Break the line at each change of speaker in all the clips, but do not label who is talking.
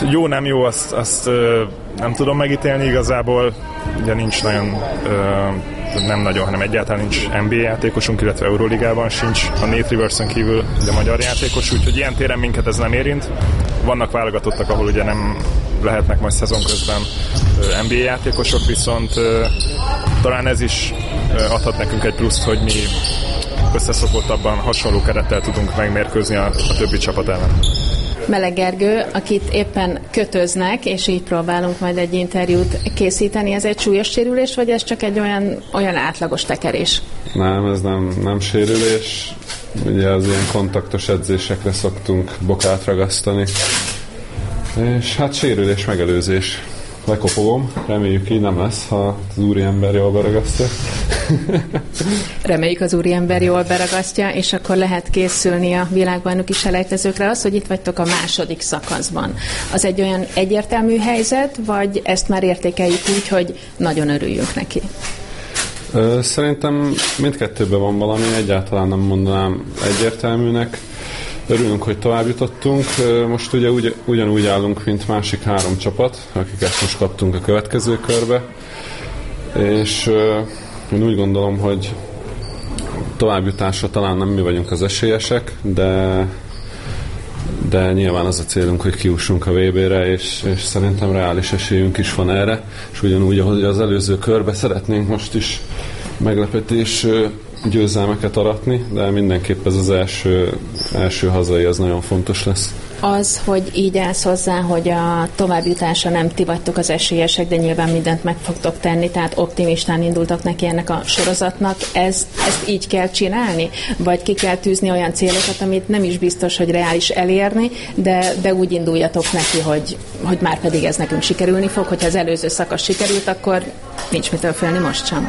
Jó, nem jó, azt nem tudom megítélni igazából. Ugye nincs nagyon, nem nagyon, hanem egyáltalán nincs NBA játékosunk, illetve Euróligában sincs a Nate Riversen kívül ugye magyar játékos, úgyhogy ilyen téren minket ez nem érint. Vannak válogatottak, ahol ugye nem lehetnek majd szezon közben NBA játékosok, viszont talán ez is adhat nekünk egy pluszt, hogy mi összeszokottabban hasonló kerettel tudunk megmérkőzni a többi csapat ellen.
Meleg Gergő, akit éppen kötöznek, és így próbálunk majd egy interjút készíteni, ez egy súlyos sérülés, vagy ez csak egy olyan átlagos tekerés?
Nem, ez nem sérülés. Ugye az ilyen kontaktos edzésekre szoktunk bokát ragasztani. És hát sérülés megelőzés. Lekopogom, reméljük így nem lesz, ha az úriember jól beragasztja.
Reméljük az úriember jól beragasztja, és akkor lehet készülni a világbajnoki selejtezőkre. Az, hogy itt vagytok a második szakaszban, az egy olyan egyértelmű helyzet, vagy ezt már értékeljük úgy, hogy nagyon örüljünk neki?
Szerintem mindkettőben van valami, egyáltalán nem mondanám egyértelműnek. Örülünk, hogy tovább jutottunk. Most ugye ugyanúgy állunk, mint másik 3 csapat, akiket most kaptunk a következő körbe. És én úgy gondolom, hogy továbbjutásra talán nem mi vagyunk az esélyesek, de nyilván az a célunk, hogy kiussunk a VB-re, és szerintem reális esélyünk is van erre. És ugyanúgy, ahogy az előző körbe szeretnénk most is meglepetés győzelmeket aratni, de mindenképp ez az első hazai, az nagyon fontos lesz.
Az, hogy így állsz hozzá, hogy a továbbjutásra nem ti vagytok az esélyesek, de nyilván mindent meg fogtok tenni, tehát optimistán indultak neki ennek a sorozatnak, ezt így kell csinálni? Vagy ki kell tűzni olyan célokat, amit nem is biztos, hogy reális elérni, de úgy induljatok neki, hogy már pedig ez nekünk sikerülni fog, hogyha az előző szakasz sikerült, akkor nincs mitől félni most sem.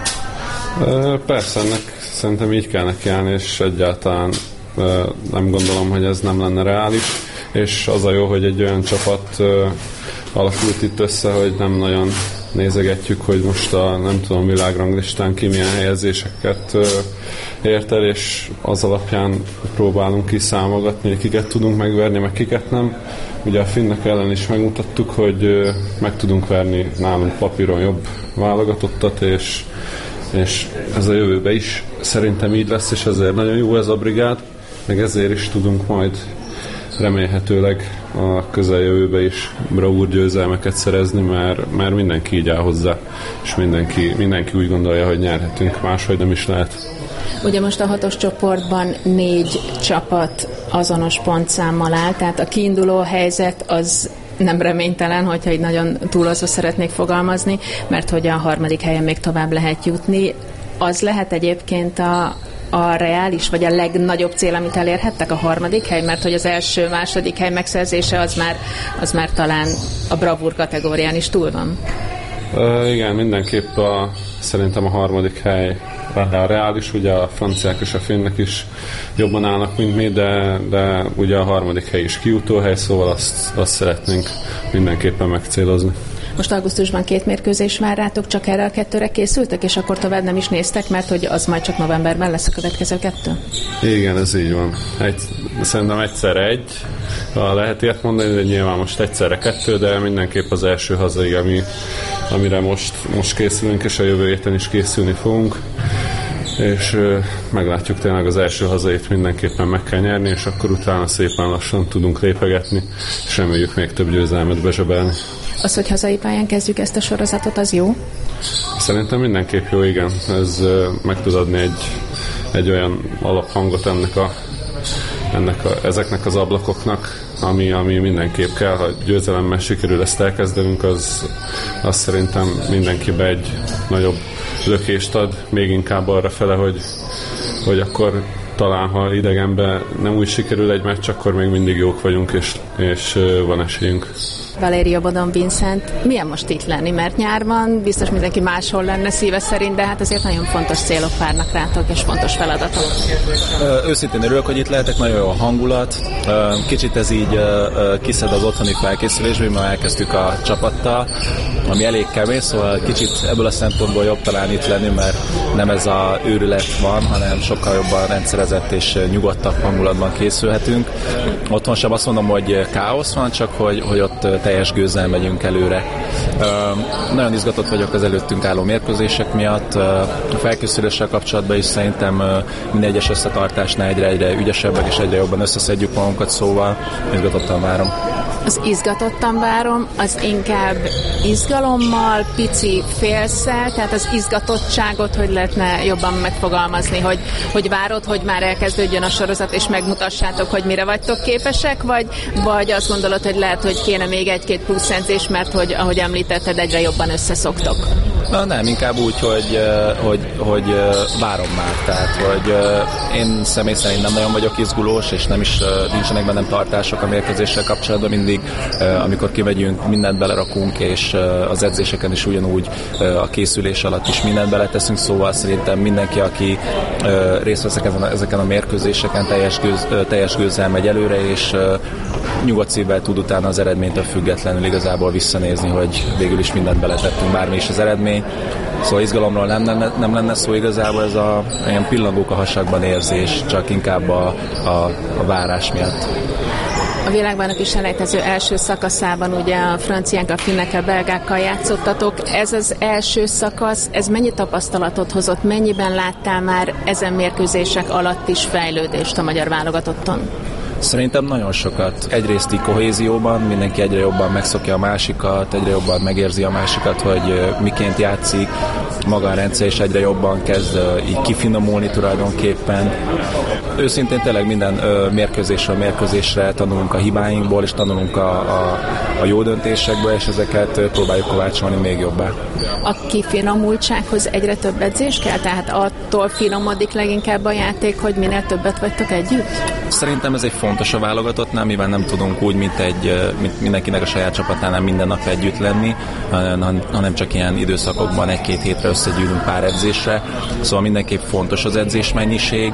Persze, ennek szerintem így kell nekiállni, és egyáltalán nem gondolom, hogy ez nem lenne reális, és az a jó, hogy egy olyan csapat alakult itt össze, hogy nem nagyon nézegetjük, hogy most a nem tudom világranglistán ki milyen helyezéseket ért el, és az alapján próbálunk kiszámogatni, hogy kiket tudunk megverni, meg kiket nem. Ugye a finnek ellen is megmutattuk, hogy meg tudunk verni nálunk papíron jobb válogatottat, és ez a jövőben is szerintem így lesz, és ezért nagyon jó ez a brigád, meg ezért is tudunk majd remélhetőleg a közeljövőben is bravúr győzelmeket szerezni, mert mindenki így áll hozzá, és mindenki úgy gondolja, hogy nyerhetünk, máshogy nem is lehet.
Ugye most a 6-os csoportban 4 csapat azonos pontszámmal áll, tehát a kiinduló helyzet az nem reménytelen, hogyha így nagyon túlozva szeretnék fogalmazni, mert hogy a 3. helyen még tovább lehet jutni. Az lehet egyébként a reális, vagy a legnagyobb cél, amit elérhettek, a 3. hely, mert hogy az első-második hely megszerzése az már talán a bravúr kategórián is túl van.
Igen, mindenképp szerintem a 3. hely lenne a reális, ugye a franciák és a finnek is jobban állnak, mint mi, de ugye a 3. hely is kijutóhely, szóval azt szeretnénk mindenképpen megcélozni.
Most augusztusban 2 mérkőzés vár rátok, csak erre a 2-re készültek, és akkor tovább nem is néztek, mert hogy az majd csak novemberben lesz a következő 2?
Igen, ez így van. Szerintem egyszerre 1, lehet ilyet mondani, de nyilván most egyszerre 2, de mindenképp az első hazai, amire most készülünk, és a jövő héten is készülni fogunk. És meglátjuk, tényleg az első hazait mindenképpen meg kell nyerni, és akkor utána szépen lassan tudunk lépegetni, és reméljük még több győzelmet bezsebelni.
Az, hogy hazai pályán kezdjük ezt a sorozatot, az jó?
Szerintem mindenképp jó, igen. Ez meg tud adni egy olyan alaphangot ezeknek az ablakoknak, ami mindenképp kell, ha győzelemmel sikerül ezt elkezdenünk, az szerintem mindenkibe egy nagyobb lökést ad, még inkább arra fele, hogy akkor talán, ha idegenben nem úgy sikerül egy meccs, akkor még mindig jók vagyunk, és van esélyünk.
Valéria Bodon Vincent, milyen most itt lenni? Mert nyár van, biztos mindenki máshol lenne szíve szerint, de hát azért nagyon fontos célok várnak rátok, és fontos feladatok.
Őszintén örülök, hogy itt lehetek, nagyon jó a hangulat. Kicsit ez így kiszed az otthoni felkészülésből, mert elkezdtük a csapattal, ami elég kemény, szóval kicsit ebből a szempontból jobb talán itt lenni, mert nem ez a őrület van, hanem sokkal jobban rendszerezett és nyugodtabb hangulatban készülhetünk. Otthon sem azt mondom, hogy káosz van, csak hogy ott teljes gőzzel megyünk előre. Nagyon izgatott vagyok az előttünk álló mérkőzések miatt. A felkészüléssel kapcsolatban is szerintem minden egyes összetartásnál egyre ügyesebbek és egyre jobban összeszedjük magunkat, szóval izgatottan várom.
Az izgatottan várom, az inkább izgalommal, pici félszel, tehát az izgatottságot, hogy lehetne jobban megfogalmazni, hogy várod, hogy már elkezdődjön a sorozat, és megmutassátok, hogy mire vagytok képesek, vagy azt gondolod, hogy lehet, hogy kéne még egy-két plusz edzés, mert hogy, ahogy említetted, egyre jobban összeszoktok?
Nem, inkább úgy, hogy várom már, tehát, hogy én személy szerint nem nagyon vagyok izgulós, és nem is nincsenek bennem tartások a mérkőzéssel kapcsolatban, mindig, amikor kimegyünk, mindent belerakunk, és az edzéseken is ugyanúgy a készülés alatt is mindent beleteszünk, szóval szerintem mindenki, aki részt vesz ezeken a mérkőzéseken, teljes gőzzel megy előre, és nyugodt szívvel tud utána az eredménytől függetlenül igazából visszanézni, hogy végül is mindent beletettünk, bármi is az eredmény. Szóval izgalomról nem lenne szó igazából, ez ilyen pillangók a hasakban érzés, csak inkább a várás miatt.
A világbajnoki selejtező első szakaszában ugye a franciákkal, finnekkel, belgákkal játszottatok. Ez az első szakasz, ez mennyi tapasztalatot hozott? Mennyiben láttál már ezen mérkőzések alatt is fejlődést a magyar válogatotton?
Szerintem nagyon sokat. Egyrészt így kohézióban, mindenki egyre jobban megszokja a másikat, egyre jobban megérzi a másikat, hogy miként játszik, maga a rendszer is egyre jobban kezd így kifinomulni tulajdonképpen. Őszintén tényleg minden mérkőzésről mérkőzésre tanulunk a hibáinkból, és tanulunk a jó döntésekből, és ezeket próbáljuk kovácsolni még jobbá.
A kifinomultsághoz egyre több edzés kell? Tehát attól finomodik leginkább a játék, hogy minél többet vagytok együtt?
Szerintem ez egy fontos a válogatottnál, mivel nem tudunk úgy, mint mindenkinek a saját csapatánál minden nap együtt lenni, hanem csak ilyen időszakokban egy-két hétre összegyűlünk pár edzésre. Szóval mindenképp fontos az edzésmennyiség,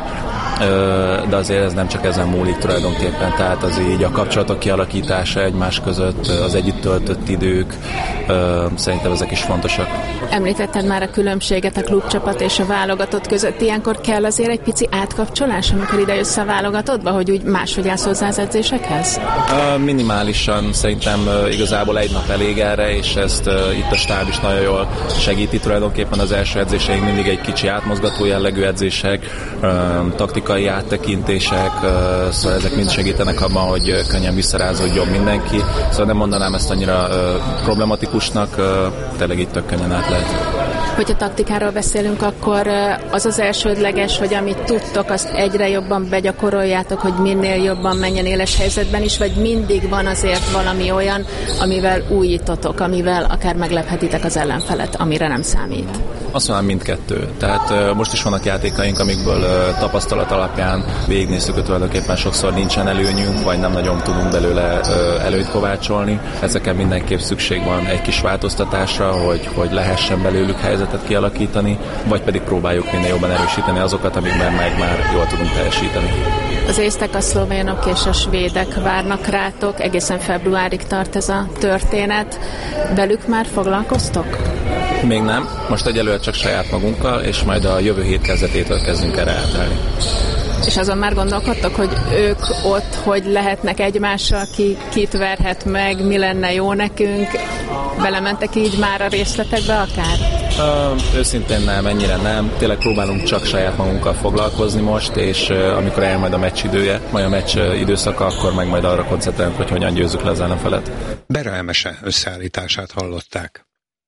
de azért ez nem csak ezen múlik tulajdonképpen, tehát az így a kapcsolatok kialakítása egymás között, az együtt töltött idők, szerintem ezek is fontosak.
Említetted már a különbséget a klubcsapat és a válogatott között. Ilyenkor kell azért egy pici átkapcsolás, amikor ide jössz a válogatottba, hogy úgy máshogy állsz hozzá az edzésekhez?
Minimálisan szerintem igazából egy nap elég erre, és ezt itt a stáb is nagyon jól segíti. Tulajdonképpen az első edzéseink mindig egy kicsi átmozgató jellegű edzések, taktikai áttekintések, szóval ezek mind segítenek abban, hogy könnyen visszarázódjon mindenki. Szóval nem mondanám ezt annyira problematikusnak, tényleg itt tök könnyen át lehet.
Hogyha taktikáról beszélünk, akkor az az elsődleges, hogy amit tudtok, azt egyre jobban begyakoroljátok, hogy minél jobban menjen éles helyzetben is, vagy mindig van azért valami olyan, amivel újítotok, amivel akár meglephetitek az ellenfelet, amire nem számít?
Azt mondom, mindkettő. Tehát most is vannak játékaink, amikből tapasztalat alapján végignéztük, hogy tulajdonképpen sokszor nincsen előnyünk, vagy nem nagyon tudunk belőle előnyt kovácsolni. Ezeken mindenképp szükség van egy kis változtatásra, hogy lehessen belőlük helyzetet kialakítani, vagy pedig próbáljuk minél jobban erősíteni azokat, amikben meg már jól tudunk teljesíteni.
Az észtek, a szlovénok és a svédek várnak rátok, egészen februárig tart ez a történet. Velük már foglalkoztok?
Még nem. Most egyelőre csak saját magunkkal, és majd a jövő hét kezdetétől kezdünk erre átállni.
És azon már gondolkodtok, hogy ők ott, hogy lehetnek egymással, kit verhet meg, mi lenne jó nekünk? Belementek így már a részletekbe akár?
Őszintén nem, ennyire nem. Tényleg próbálunk csak saját magunkkal foglalkozni most, és amikor eljön majd a meccs idője, majd a meccs időszaka, akkor meg majd arra koncentrálunk, hogy hogyan győzzük le az ellenfelet.
Bera Emese összeállítását hallották.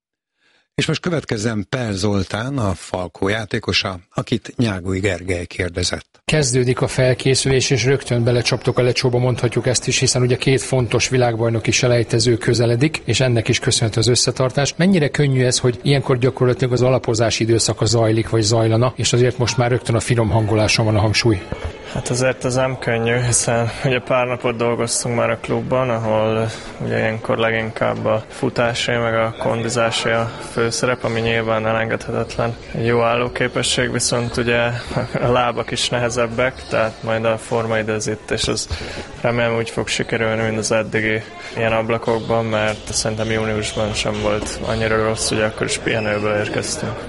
És most következzen Per Zoltán, a Falkó játékosa, akit Nyágúj Gergely kérdezett.
Kezdődik a felkészülés, és rögtön belecsaptok a lecsóba, mondhatjuk ezt is, hiszen ugye 2 fontos világbajnoki selejtező közeledik, és ennek is köszönhető az összetartás. Mennyire könnyű ez, hogy ilyenkor gyakorlatilag az alapozási időszaka zajlik, vagy zajlana, és azért most már rögtön a finom hangoláson van a hangsúly?
Hát azért ez nem könnyű, hiszen ugye pár napot dolgoztunk már a klubban, ahol ugye ilyenkor leginkább a futásé meg a kondizásé a főszerep, ami nyilván elengedhetetlen. Egy jó állóképesség, viszont ugye a lábak is nehezebbek, tehát majd a formaidőzítés az remélem úgy fog sikerülni, mint az eddigi ilyen ablakokban, mert szerintem júniusban sem volt annyira rossz, ugye akkor is pihenőből érkeztünk.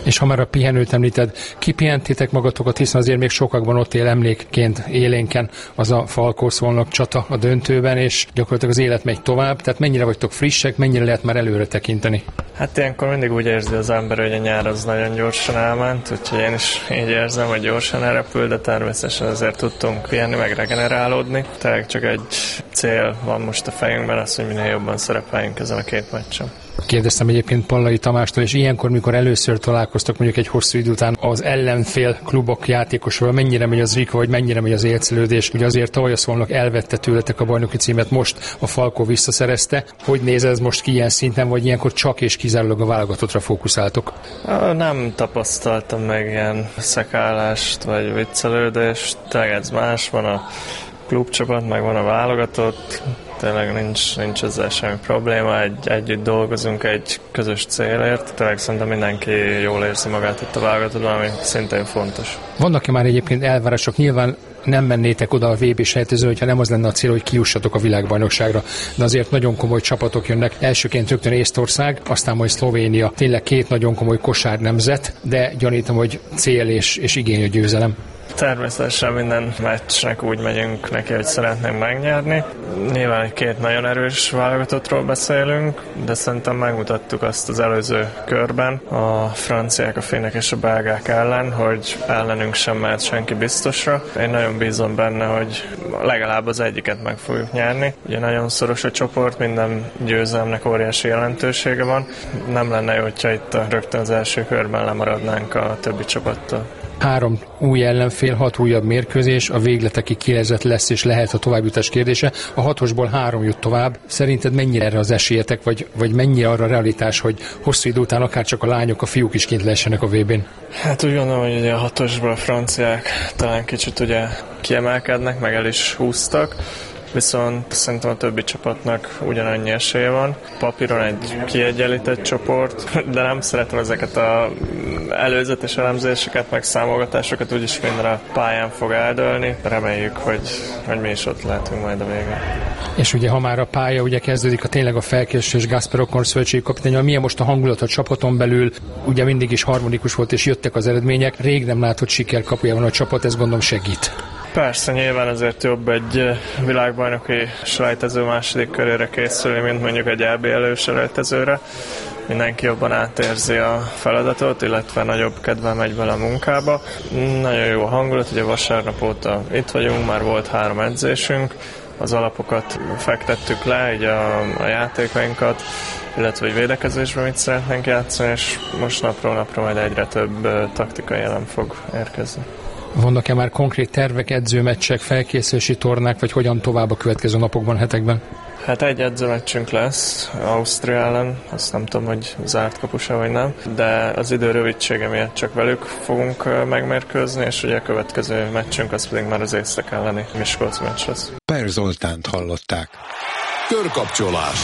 És ha már a pihenőt említed, kipihentétek magatokat, hiszen azért még sokakban ott él emlékként élénken az a Falkó-Szolnok csata a döntőben, és gyakorlatilag az élet megy tovább, tehát mennyire vagytok frissek, mennyire lehet már előre tekinteni?
Hát ilyenkor mindig úgy érzi az ember, hogy a nyár az nagyon gyorsan elment, úgyhogy én is így érzem, hogy gyorsan elrepül, de természetesen azért tudtunk pihenni, meg regenerálódni. Tehát csak egy cél van most a fejünkben, az, hogy minél jobban szerepeljünk ezen a két meccsen.
Kérdeztem egyébként Pallai Tamástól, és ilyenkor, mikor először találkoztak mondjuk egy hosszú idő után az ellenfél klubok játékosával, mennyire megy az rika, vagy mennyire megy az élcelődés? Ugye azért tavaly a Szolnok elvette tőletek a bajnoki címet, most a Falkó visszaszerezte. Hogy néz ez most ki ilyen szinten, vagy ilyenkor csak és kizárólag a válogatottra fókuszáltok?
Nem tapasztaltam meg ilyen szekállást, vagy viccelődést, tényleg ez más, van a klubcsapat, meg van a válogatott, tényleg nincs ezzel semmi probléma, együtt dolgozunk egy közös célért, tényleg szerintem mindenki jól érzi magát itt a válogatottban, ami szintén fontos.
Vannak-e már egyébként elvárások? Nyilván nem mennétek oda a VB sejtező, hogyha nem az lenne a cél, hogy kijussatok a világbajnokságra, de azért nagyon komoly csapatok jönnek. Elsőként rögtön Észtország, aztán majd Szlovénia. Tényleg két nagyon komoly kosárnemzet, de gyanítom, hogy cél és igény a győzelem.
Természetesen minden meccsnek úgy megyünk neki, hogy szeretnénk megnyerni. Nyilván egy két nagyon erős válogatottról beszélünk, de szerintem megmutattuk azt az előző körben a franciák, a finnek és a belgák ellen, hogy ellenünk sem mehet senki biztosra. Én nagyon bízom benne, hogy legalább az egyiket meg fogjuk nyerni. Ugye nagyon szoros a csoport, minden győzelemnek óriási jelentősége van. Nem lenne jó, hogyha itt rögtön az első körben lemaradnánk a többi csapattól.
3 új ellenfél, 6 újabb mérkőzés, a végletekig kielezett lesz és lehet a továbbjutás kérdése. A 6-osból 3 jut tovább. Szerinted mennyire erre az esélyetek, vagy mennyi arra a realitás, hogy hosszú idő után akár csak a lányok, a fiúk is kint lehessenek a VB-n?
Hát úgy gondolom, hogy ugye a 6-osból a franciák talán kicsit ugye kiemelkednek, meg el is húztak. Viszont szerintem a többi csapatnak ugyanannyi esélye van. Papíron egy kiegyenlített csoport, de nem szeretem ezeket az előzetes elemzéseket, meg számogatásokat, úgyis minden a pályán fog eldőlni. Reméljük, hogy mi is ott lehetünk majd a végén.
És ugye, ha már a pálya ugye kezdődik a tényleg a felkészülés Gáspár Okon szövetségi kapitány, milyen most a hangulat a csapaton belül, ugye mindig is harmonikus volt és jöttek az eredmények. Rég nem látott sikerkapujában a csapat, ez gondolom segít.
Persze, nyilván azért jobb egy világbajnoki selejtező második körére készülni, mint mondjuk egy EB előselejtezőre. Mindenki jobban átérzi a feladatot, illetve nagyobb kedvel megy bele a munkába. Nagyon jó a hangulat, ugye vasárnap óta itt vagyunk, már volt 3 edzésünk, az alapokat fektettük le, így a játékainkat, illetve egy védekezésben mit szeretnénk játszani, és most napról napra majd egyre több taktikai elem fog érkezni.
Vannak-e már konkrét tervek, edzőmeccsek, felkészülési tornák, vagy hogyan tovább a következő napokban, hetekben?
Hát egy edzőmeccsünk lesz Ausztria ellen, azt nem tudom, hogy zárt kapusa vagy nem, de az idő rövidsége miatt csak velük fogunk megmérkőzni, és ugye a következő meccsünk az pedig már az Észak elleni Miskolc meccs lesz.
Per Zoltánt hallották.
Körkapcsolás.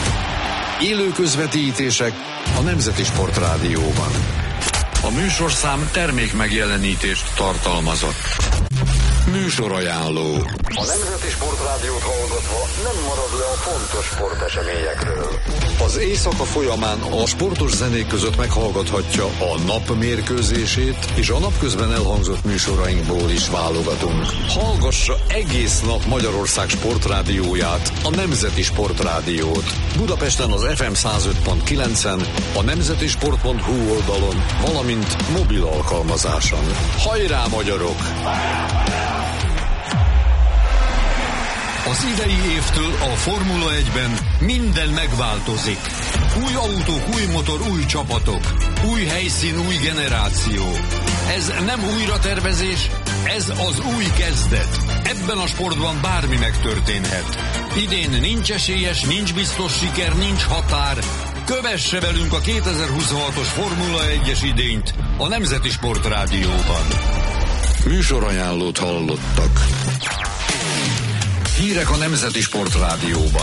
Élő közvetítések a Nemzeti Sportrádióban. A műsorszám termék megjelenítést tartalmazott. Műsorajánló. A Nemzeti Sportrádiót hallgatva nem marad le a fontos sporteseményekről. Az éjszaka folyamán a sportos zenék között meghallgathatja a nap mérkőzését, és a napközben elhangzott műsorainkból is válogatunk. Hallgassa egész nap Magyarország sportrádióját, a Nemzeti Sportrádiót. Budapesten az FM 105.9-en, a nemzetisport.hu oldalon, valamint mobil alkalmazáson. Hajrá, magyarok! Az idei évtől a Formula 1-ben minden megváltozik. Új autók, új motor, új csapatok. Új helyszín, új generáció. Ez nem újratervezés, ez az új kezdet. Ebben a sportban bármi megtörténhet. Idén nincs esélyes, nincs biztos siker, nincs határ. Kövesse velünk a 2026-os Formula 1-es idényt a Nemzeti Sport Rádióban. Műsorajánlót hallottak. Hírek a Nemzeti Sport Rádióban.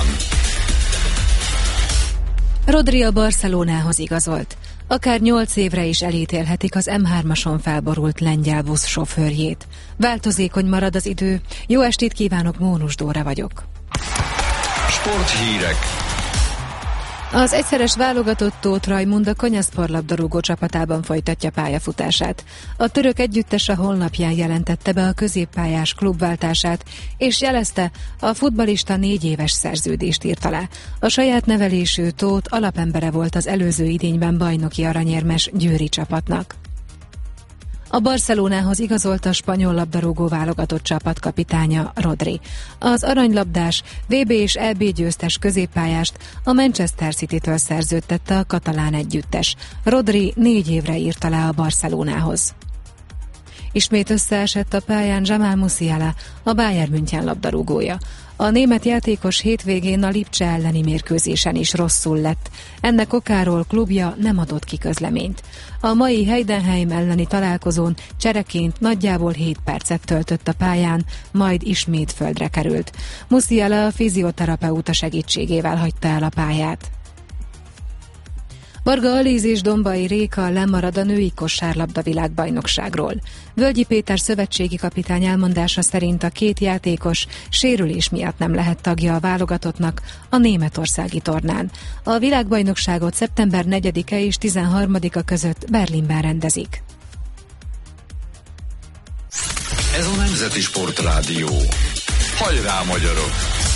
Rodri a Barcelonához igazolt. Akár 8 évre is elítélhetik az M3-ason felborult lengyel busz sofőrjét. Változékony marad az idő. Jó estét kívánok, Mónus Dóra vagyok.
Sporthírek.
Az egyszeres válogatott Tóth Rajmund a Konyaspor labdarúgó csapatában folytatja pályafutását. A török együttes a honlapján jelentette be a középpályás klubváltását, és jelezte, a futballista 4 éves szerződést írt alá. A saját nevelésű Tóth alapembere volt az előző idényben bajnoki aranyérmes győri csapatnak. A Barcelonához igazolt a spanyol labdarúgó válogatott csapatkapitánya Rodri. Az aranylabdás, VB és EB győztes középpályást a Manchester City-től szerződtette a katalán együttes. Rodri 4 évre írt alá a Barcelonához. Ismét összeesett a pályán Jamal Musiala, a Bayern München labdarúgója. A német játékos hétvégén a Lipcse elleni mérkőzésen is rosszul lett. Ennek okáról klubja nem adott ki közleményt. A mai Heidenheim elleni találkozón csereként nagyjából 7 percet töltött a pályán, majd ismét földre került. Musiala a fizioterapeuta segítségével hagyta el a pályát. Varga Alíz és Dombai Réka lemarad a női kosárlabda világbajnokságról. Völgyi Péter szövetségi kapitány elmondása szerint a 2 játékos sérülés miatt nem lehet tagja a válogatottnak a németországi tornán. A világbajnokságot szeptember 4-e és 13-a között Berlinben rendezik.
Ez a Nemzeti Sportrádió. Hajrá, magyarok!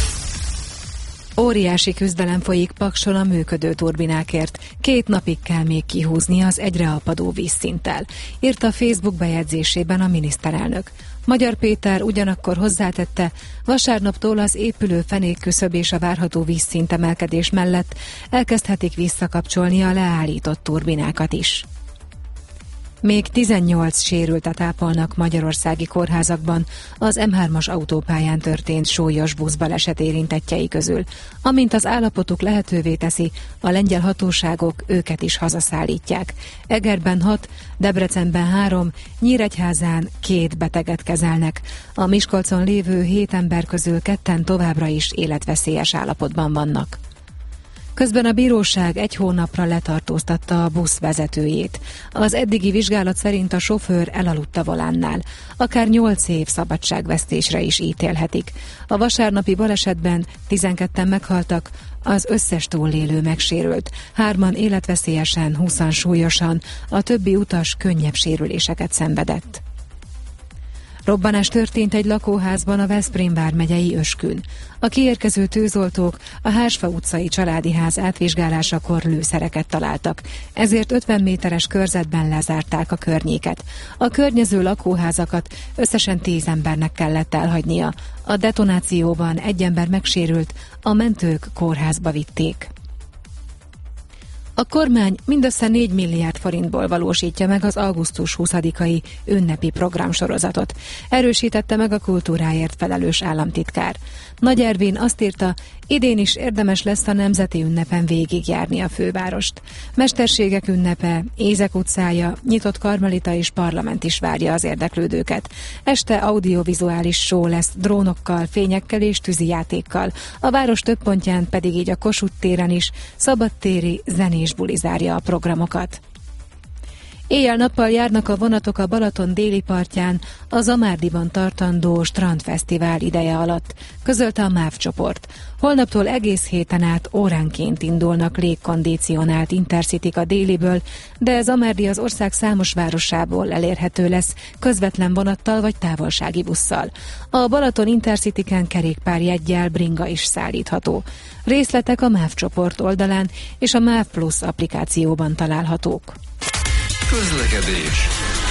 Óriási küzdelem folyik Pakson a működő turbinákért. 2 napig kell még kihúzni az egyre apadó vízszinttel, írta a Facebook bejegyzésében a miniszterelnök. Magyar Péter ugyanakkor hozzátette, vasárnaptól az épülő fenékküszöb és a várható vízszint emelkedés mellett elkezdhetik visszakapcsolni a leállított turbinákat is. Még 18 sérültet ápolnak magyarországi kórházakban az M3-as autópályán történt súlyos buszbaleset érintettjei közül. Amint az állapotuk lehetővé teszi, a lengyel hatóságok őket is hazaszállítják. Egerben 6, Debrecenben 3, Nyíregyházán 2 beteget kezelnek. A Miskolcon lévő 7 ember közül 2-en továbbra is életveszélyes állapotban vannak. Közben a bíróság 1 hónapra letartóztatta a busz vezetőjét. Az eddigi vizsgálat szerint a sofőr elaludt a volánnál. Akár 8 év szabadságvesztésre is ítélhetik. A vasárnapi balesetben 12-en meghaltak, az összes túlélő megsérült. 3-an életveszélyesen, 20-an súlyosan, a többi utas könnyebb sérüléseket szenvedett. Robbanás történt egy lakóházban a Veszprém vármegyei Öskün. A kiérkező tűzoltók a Hársfa utcai családi ház átvizsgálásakor lőszereket találtak, ezért 50 méteres körzetben lezárták a környéket. A környező lakóházakat összesen 10 embernek kellett elhagynia. A detonációban 1 ember megsérült, a mentők kórházba vitték. A kormány mindössze 4 milliárd forintból valósítja meg az augusztus 20-ai ünnepi programsorozatot. Erősítette meg a kultúráért felelős államtitkár. Nagy Ervin azt írta, idén is érdemes lesz a nemzeti ünnepen végigjárni a fővárost. Mesterségek ünnepe, Ézek utcája, nyitott karmelita és parlament is várja az érdeklődőket. Este audiovizuális show lesz drónokkal, fényekkel és tűzijátékkal. A város több pontján pedig így a Kossuth téren is szabadtéri zenés buli zárja a programokat. Éjjel-nappal járnak a vonatok a Balaton déli partján a Zamárdiban tartandó strandfesztivál ideje alatt, közölte a MÁV csoport. Holnaptól egész héten át óránként indulnak légkondicionált intercityk a déliből, de Zamárdi az ország számos városából elérhető lesz közvetlen vonattal vagy távolsági busszal. A Balaton intercityken kerékpárjeggyel bringa is szállítható. Részletek a MÁV csoport oldalán és a MÁV Plus applikációban találhatók.
Közlekedés.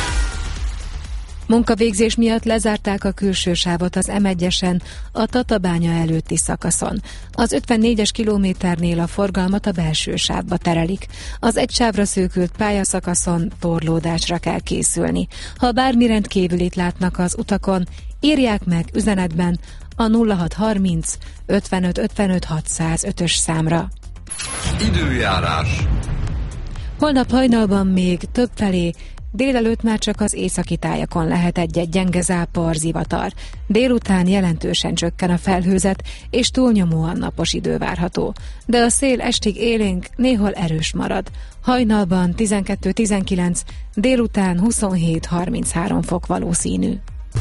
Munkavégzés miatt lezárták a külső sávot az M1-esen a Tatabánya előtti szakaszon. Az 54-es kilométernél a forgalmat a belső sávba terelik. Az egy sávra szűkült pályaszakaszon torlódásra kell készülni. Ha bármi rendkívülit látnak az utakon, írják meg üzenetben a 0630 55 55 605-ös számra.
Időjárás.
Holnap hajnalban még többfelé, délelőtt már csak az északi tájakon lehet egy-egy gyenge zápor, zivatar. Délután jelentősen csökken a felhőzet, és túlnyomóan napos idő várható. De a szél estig élénk, néhol erős marad. Hajnalban 12-19, délután 27-33 fok valószínű.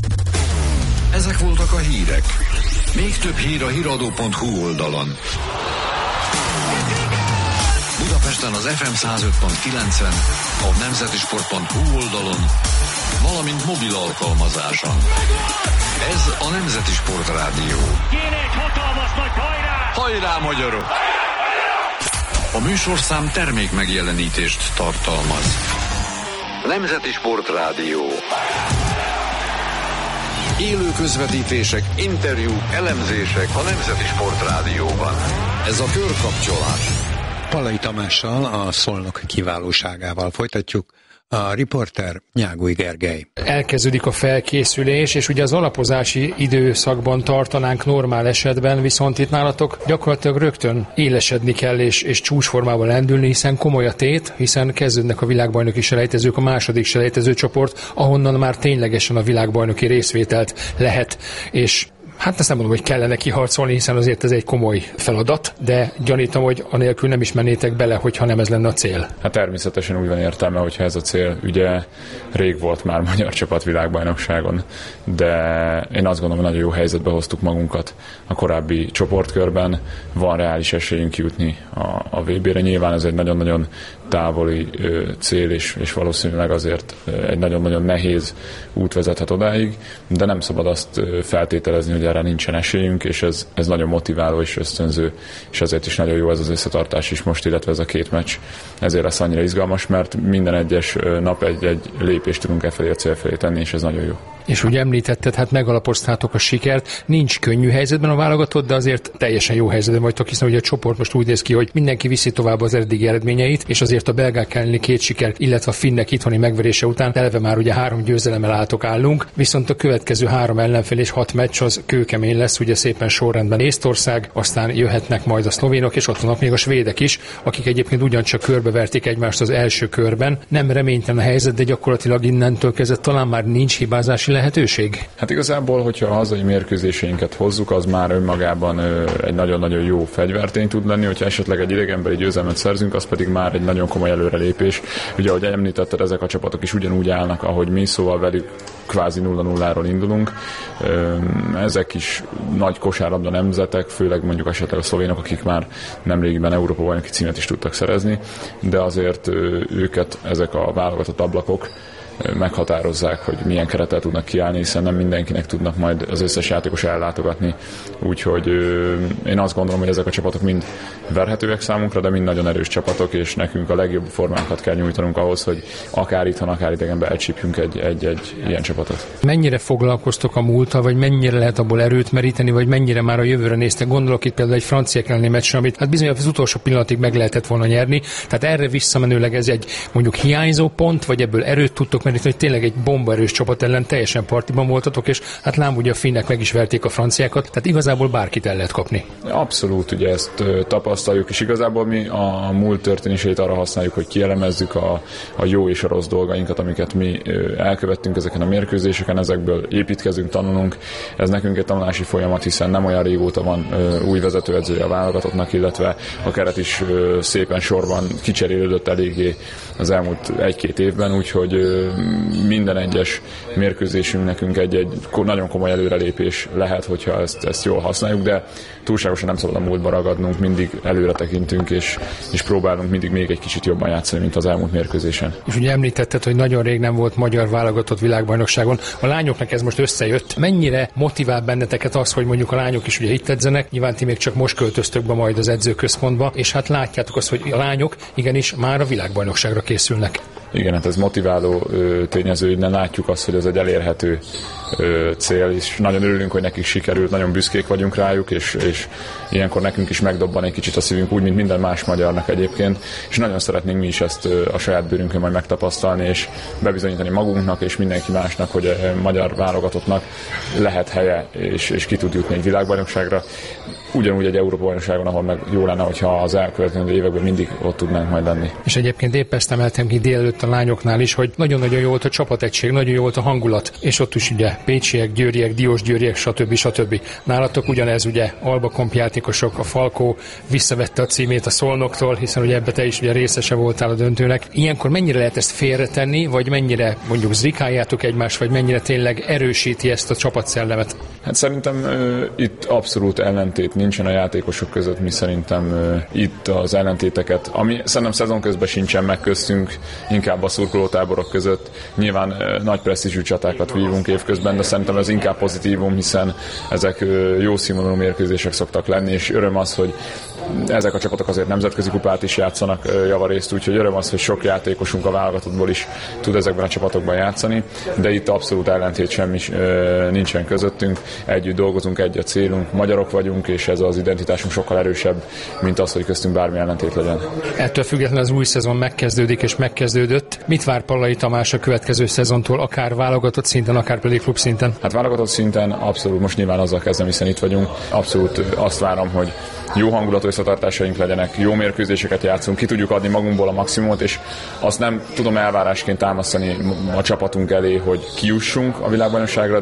Ezek voltak a hírek. Még több hír a hiradó.hu oldalon. Budapesten az FM 105.9-en, a nemzetisport.hu oldalon, valamint mobil alkalmazáson. Ez a Nemzeti Sport Rádió.
Kéne egy hatalmas nagy hajrá!
Hajrá, magyarok! A műsorszám termék megjelenítést tartalmaz. Nemzeti Sport Rádió. Élő közvetítések, interjúk, elemzések a Nemzeti Sport Rádióban. Ez a körkapcsolás.
Pallai Tamással, a Szolnok kiválóságával folytatjuk. A riporter Nyágúj Gergely.
Elkezdődik a felkészülés, és ugye az alapozási időszakban tartanánk normál esetben, viszont itt nálatok gyakorlatilag rögtön élesedni kell és csúcsformában lendülni, hiszen komoly a tét, hiszen kezdődnek a világbajnoki selejtezők, a második selejtezőcsoport, ahonnan már ténylegesen a világbajnoki részvételt lehet, és hát ezt nem mondom, hogy kellene kiharcolni, hiszen azért ez egy komoly feladat, de gyanítom, hogy anélkül nem is mennétek bele, hogyha nem ez lenne a cél.
Hát természetesen úgy van értelme, hogyha ez a cél. Ugye rég volt már magyar csapat világbajnokságon, de én azt gondolom, hogy nagyon jó helyzetbe hoztuk magunkat a korábbi csoportkörben. Van reális esélyünk jutni a VB-re. Nyilván ez egy nagyon-nagyon távoli cél, és valószínűleg azért egy nagyon-nagyon nehéz út vezethet odáig, de nem szabad azt feltételezni, hogy erre nincsen esélyünk, és ez nagyon motiváló és ösztönző, és azért is nagyon jó ez az összetartás is most, illetve ez a két meccs. Ezért lesz annyira izgalmas, mert minden egyes nap egy lépést tudunk e felé a cél felé tenni, és ez nagyon jó.
És úgy említetted, hát megalapoztátok a sikert, nincs könnyű helyzetben a válogatott, de azért teljesen jó helyzetben vagytok, hiszen ugye a csoport most úgy néz ki, hogy mindenki viszi tovább az eddigi eredményeit, és azért a belgák elleni 2 siker, illetve a finnek itthoni megverése után eleve már ugye 3 győzelemmel állunk, viszont a következő 3 ellenfél és 6 meccs az kőkemény lesz, ugye szépen sorrendben Észtország, aztán jöhetnek majd a szlovénok, és ott vannak még a svédek is, akik egyébként ugyancsak körbeverték egymást az első körben. Nem reménytelen a helyzet, de gyakorlatilag innentől kezdve talán már nincs hibázási lehetőség?
Hát igazából, hogyha a hazai mérkőzéseinket hozzuk, az már önmagában egy nagyon-nagyon jó fegyvertény tud lenni, hogyha esetleg egy idegenbeli győzelmet szerzünk, az pedig már egy nagyon komoly előrelépés. Ugye, ahogy említetted, ezek a csapatok is ugyanúgy állnak, ahogy mi, szóval velük kvázi 0-0-ról indulunk. Ezek is nagy kosárlabda nemzetek, főleg mondjuk esetleg a szlovénok, akik már nemrégiben Európa-bajnoki címet is tudtak szerezni, de azért őket ezek a válogatott ablakok meghatározzák, hogy milyen kerettel tudnak kiállni, hiszen nem mindenkinek tudnak majd az összes játékos ellátogatni. Úgyhogy én azt gondolom, hogy ezek a csapatok mind verhetőek számunkra, de mind nagyon erős csapatok, és nekünk a legjobb formánkat kell nyújtanunk ahhoz, hogy akár itthon, akár idegenben elcsípjünk egy ilyen csapatot. Mennyire
foglalkoztok a múlttal, vagy mennyire lehet abból erőt meríteni, vagy mennyire már a jövőre néztek? Gondolok itt például egy franciák elleni meccsre, amit hát bizony az utolsó pillanatig meg lehetett volna nyerni. Tehát erre visszamenőleg ez egy mondjuk hiányzó pont, vagy ebből erőt tudtok meríteni, hogy tényleg egy bombaerős csapat ellen teljesen partiban voltatok, és hát lám ugye a finnek meg is verték a franciákat, tehát igazából bárkit el lehet kapni.
Abszolút, ugye ezt tapasztaljuk, és igazából mi a múlt történéseit arra használjuk, hogy kielemezzük a jó és a rossz dolgainkat, amiket mi elkövettünk ezeken a mérkőzéseken, ezekből építkezünk, tanulunk. Ez nekünk egy tanulási folyamat, hiszen nem olyan régóta van új vezetőedzője a válogatottnak, illetve a keret is szépen sorban kicserélődött eléggé az elmúlt 1-2 évben, úgyhogy minden egyes mérkőzésünk nekünk egy nagyon komoly előrelépés lehet, hogyha ezt jól használjuk, de túlságosan nem szabad a múltba ragadnunk, mindig előre tekintünk, és próbálunk mindig még egy kicsit jobban játszani, mint az elmúlt mérkőzésen.
És ugye említetted, hogy nagyon rég nem volt magyar válogatott világbajnokságon. A lányoknak ez most összejött. Mennyire motivál benneteket az, hogy mondjuk a lányok is ugye itt edzenek, nyilván ti még csak most költöztök be majd az edzőközpontba, és hát látjátok azt, hogy a lányok igenis már a világbajnokságra készülnek.
Igen, hát ez motiváló tényező, innen látjuk azt, hogy ez egy elérhető cél, és nagyon örülünk, hogy nekik sikerült, nagyon büszkék vagyunk rájuk, és ilyenkor nekünk is megdobban egy kicsit a szívünk, úgy, mint minden más magyarnak egyébként, és nagyon szeretnénk mi is ezt a saját bőrünkön majd megtapasztalni, és bebizonyítani magunknak, és mindenki másnak, hogy a magyar válogatottnak lehet helye, és ki tud jutni egy világbajnokságra. Ugyanúgy egy Európa-bajnokságon, ahol meg jó lenne, hogyha az elkövetkező években mindig ott tudnánk majd lenni.
És egyébként épp ezt emeltem ki délelőtt a lányoknál is, hogy nagyon-nagyon jó volt a csapategység, nagyon jó volt a hangulat, és ott is ugye pécsiek, győriek, diósgyőriek, stb. Nálatok ugyanez ugye Alba-Komp játékosok, a Falkó visszavette a címét a Szolnoktól, hiszen ugye ebbe te is ugye részese voltál a döntőnek. Ilyenkor mennyire lehet ezt félretenni, vagy mennyire mondjuk zrikáljátok egymást, vagy mennyire tényleg erősíti ezt a csapatszellemet?
Hát szerintem itt abszolút ellentét nincsen a játékosok között, mi szerintem itt az ellentéteket, ami szerintem szezon közben sincsen meg köztünk, inkább a szurkolótáborok között. Nyilván nagy presztízsű csatákat vívunk évközben, de szerintem ez inkább pozitívum, hiszen ezek jó színvonalú mérkőzések szoktak lenni, és öröm az, hogy ezek a csapatok azért nemzetközi kupát is játszanak javarészt, úgyhogy öröm az, hogy sok játékosunk a válogatottból is tud ezekben a csapatokban játszani, de itt abszolút ellentét semmi nincsen közöttünk, együtt dolgozunk, egy a célunk, magyarok vagyunk, és ez az identitásunk sokkal erősebb, mint az, hogy köztünk bármi ellentét legyen.
Ettől függetlenül az új szezon megkezdődik és megkezdődött. Mit vár Pallai Tamás a következő szezontól, akár válogatott szinten, akár pedig klub szinten?
Hát válogatott szinten abszolút, most nyilván azzal kezdem, hiszen itt vagyunk, abszolút azt várom, hogy jó hangulatú összetartásaink legyenek, jó mérkőzéseket játszunk, ki tudjuk adni magunkból a maximumot, és azt nem tudom elvárásként támasztani a csapatunk elé, hogy kijussunk a világbajnokságra,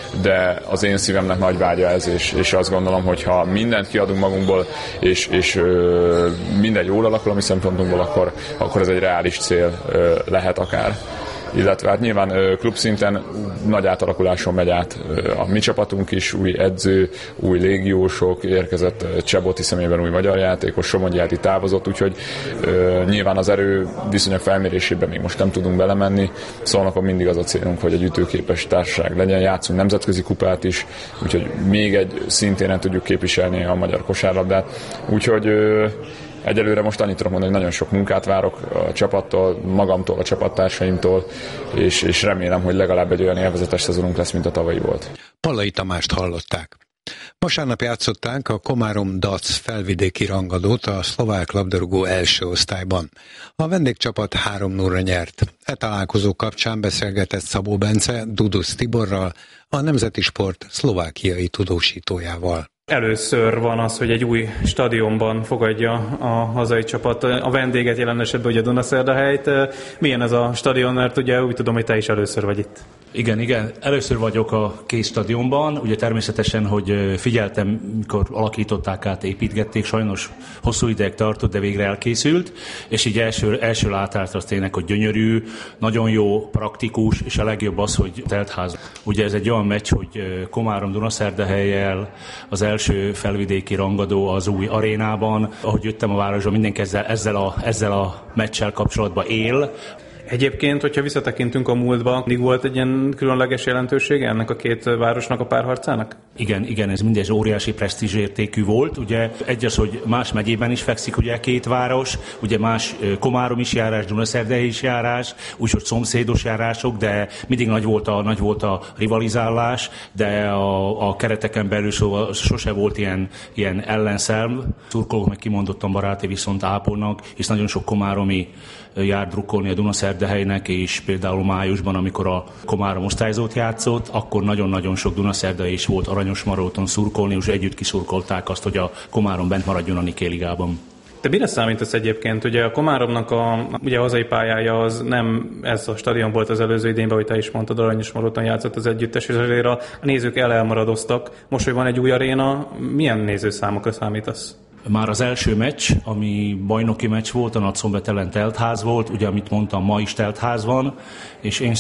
de az én szívemnek nagy vágya ez, és azt gondolom, hogy ha mindent kiadunk magunkból, és mindegy jól alakul a mi szempontunkból, akkor ez egy reális cél lehet akár. Illetve hát nyilván klubszinten nagy átalakuláson megy át a mi csapatunk is, új edző, új légiósok, érkezett Cseboti személyben új magyar játékos, Somogyi távozott, úgyhogy nyilván az erő viszonyok felmérésében még most nem tudunk belemenni, Szolnokon mindig az a célunk, hogy egy ütőképes társaság legyen, játszunk nemzetközi kupát is, úgyhogy még egy szintéren tudjuk képviselni a magyar kosárlabdát, úgyhogy egyelőre most annyit tudok mondani, hogy nagyon sok munkát várok a csapattól, magamtól, a csapattársaimtól, és remélem, hogy legalább egy olyan élvezetes szezonunk lesz, mint a tavalyi volt.
Pallai Tamást hallották. Vasárnap játszották a Komárom Dac felvidéki rangadót a szlovák labdarúgó első osztályban. A vendégcsapat 3-0-ra nyert. E találkozó kapcsán beszélgetett Szabó Bence Dudusz Tiborral, a Nemzeti Sport szlovákiai tudósítójával.
Először van az, hogy egy új stadionban fogadja a hazai csapat a vendéget, jelen esetben ugye Dunaszerdahelyt. Milyen ez a stadion, mert ugye úgy tudom, hogy te is először vagy itt.
Igen, először vagyok a két stadionban, ugye természetesen, hogy figyeltem, mikor alakították át, építgették, sajnos hosszú ideig tartott, de végre elkészült, és így első látásra az tényleg, hogy gyönyörű, nagyon jó, praktikus, és a legjobb az, hogy teltház. Ugye ez egy olyan meccs, hogy Komárom Dunaszerdahellyel az első felvidéki rangadó az új arénában, ahogy jöttem a városba, mindenki ezzel a meccsel kapcsolatban él.
Egyébként, hogyha visszatekintünk a múltba, mindig volt egy ilyen különleges jelentősége ennek a két városnak a párharcának?
Igen, ez mindez óriási presztízsértékű volt. Ugye egy az, hogy más megyében is fekszik ugye két város, ugye más Komárom is járás, Dunaszerdahely is járás, úgyhogy szomszédos járások, de mindig nagy volt a rivalizálás, de a kereteken belül sose volt ilyen ellenszelv. Szurkolók meg kimondottan baráti viszont ápolnak, és nagyon sok komáromi jár drukkolni a Dunaszerdahelynek, és például májusban, amikor a Komárom osztályzót játszott, akkor nagyon-nagyon sok Dunaszerdahelyi is volt Aranyosmaróton szurkolni, és együtt kiszurkolták azt, hogy a Komárom bent maradjon a Niké ligában.
Te mire számítasz egyébként? Ugye a Komáromnak a hazai pályája az nem ez a stadion volt az előző idényben, hogy te is mondtad, Aranyosmaróton játszott az együttes, és azért a nézők elmaradoztak. Most, hogy van egy új aréna, milyen nézőszámokra számítasz?
Már az első meccs, ami bajnoki meccs volt, a Nagyszombat ellen teltház volt, ugye amit mondtam, ma is teltház van, és én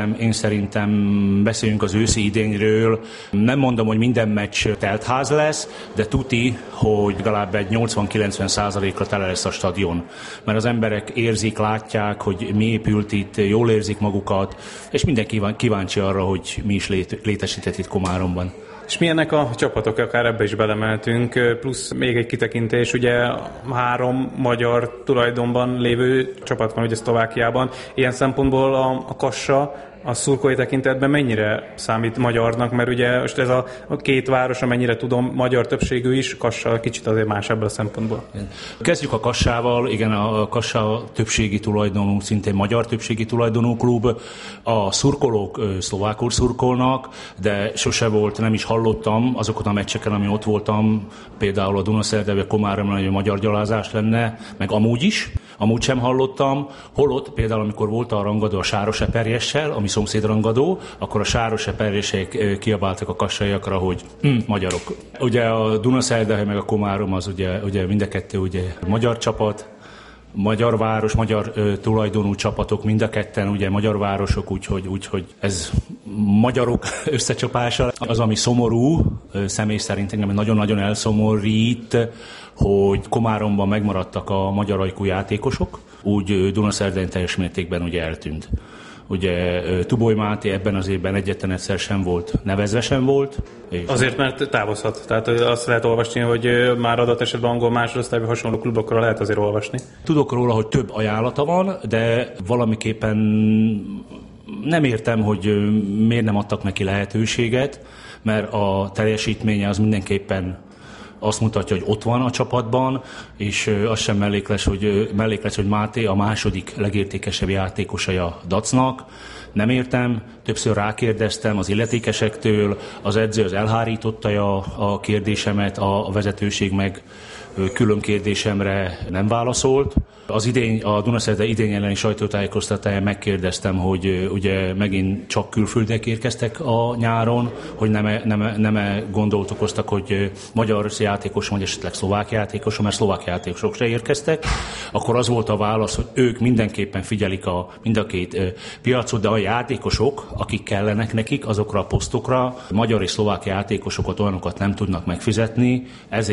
szerintem beszéljünk az őszi idényről. Nem mondom, hogy minden meccs teltház lesz, de tuti, hogy legalább egy 80-90%-ra tele lesz a stadion. Mert az emberek érzik, látják, hogy mi épült itt, jól érzik magukat, és mindenki kíváncsi arra, hogy mi is létesített itt Komáromban.
És milyenek a csapatok, akár ebbe is belemeltünk, plusz még egy kitekintés, ugye 3 magyar tulajdonban lévő csapat van ugye Szlovákiában. Ilyen szempontból a Kassa a szurkolói tekintetben mennyire számít magyarnak, mert ugye most ez a két város, amennyire tudom, magyar többségű is, Kassa kicsit azért más ebből a szempontból.
Kezdjük a Kassával, igen, a Kassa többségi tulajdonú, szintén magyar többségi tulajdonú klub. A szurkolók szlovákul szurkolnak, de sose volt, nem is hallottam azokat a meccseken, ami ott voltam, például a Dunaszerdahely, Komáromban, hogy a magyar gyalázás lenne, meg amúgy sem hallottam, holott például amikor volt a rangadó a Sároseperjessel, ami szomszéd rangadó, akkor a Sároseperjesek kiabáltak a kassaiakra, hogy magyarok. Ugye a Dunaszerdahely meg a Komárom az ugye mind a kettő ugye magyar csapat, magyar város, magyar tulajdonú csapatok, mind a ketten ugye magyar városok, úgyhogy ez magyarok összecsapása. Az, ami szomorú, személy szerint engem nagyon-nagyon elszomorít, hogy Komáromban megmaradtak a magyar ajkú játékosok, úgy Dunaszerdahelyen teljes mértékben ugye eltűnt. Ugye Tuboly Máté ebben az évben egyetlen egyszer sem volt, nevezve sem volt.
Azért, mert távozhat. Tehát azt lehet olvasni, hogy már adott esetben angol másodosztályban hasonló klubokra lehet azért olvasni.
Tudok róla, hogy több ajánlata van, de valamiképpen nem értem, hogy miért nem adtak neki lehetőséget, mert a teljesítménye az mindenképpen azt mutatja, hogy ott van a csapatban, és az sem mellékles, hogy Máté a második legértékesebb játékosa a Dacnak. Nem értem, többször rákérdeztem az illetékesektől, az edző az elhárította a kérdésemet, a vezetőség meg külön kérdésemre nem válaszolt. A Dunaszerdahelyi idény elleni sajtótájékoztatáján megkérdeztem, hogy ugye megint csak külföldiek érkeztek a nyáron, hogy nem gondolt okoztak, hogy magyar játékos, vagy esetleg szlovák játékos, mert szlovák játékosok se érkeztek. Akkor az volt a válasz, hogy ők mindenképpen figyelik mind a két piacot, de a játékosok, akik kellenek nekik azokra a posztokra, magyar és szlovák játékosokat, olyanokat nem tudnak megfizetni,